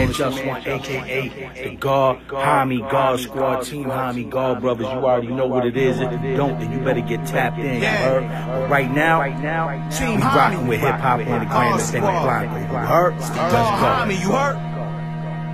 man Just One, aka the God Homie God Squad, Team Homie God Brothers. You already know what it is. If you don't, then you better get tapped in. You heard? But right now, we rocking with hip hop on the grand thing. You heard? Let's go. Homie, you heard?